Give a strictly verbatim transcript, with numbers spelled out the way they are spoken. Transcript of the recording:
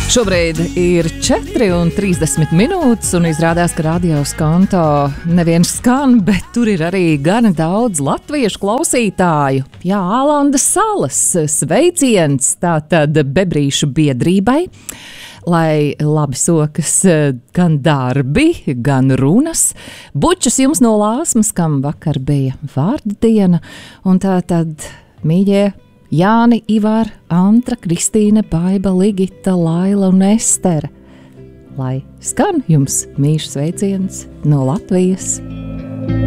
Šobrīd ir četri un trīsdesmit minūtes, un izrādās, ka radio skanto neviens skan, bet tur ir arī gana daudz latviešu klausītāju. Jā, Ālandas salas sveiciens tātad Bebrīšu biedrībai, lai labi sokas gan darbi, gan runas. Bučus jums no Lāsmas, kam vakar bija vārda diena, un tātad mīļie Jāni, Ivar, Antra, Kristīne, Baiba, Ligita, Laila un Estere. Lai skan jums mīļš sveiciens no Latvijas!